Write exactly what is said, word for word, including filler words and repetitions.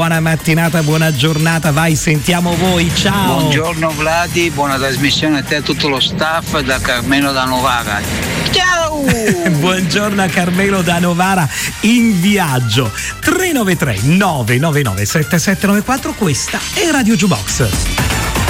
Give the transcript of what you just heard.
Buona mattinata, buona giornata, vai, sentiamo voi, ciao. Buongiorno Vladi, buona trasmissione a te e a tutto lo staff da Carmelo da Novara. Ciao! Buongiorno a Carmelo da Novara in viaggio. tre nove tre nove nove nove sette sette nove quattro, questa è Radio Jukebox.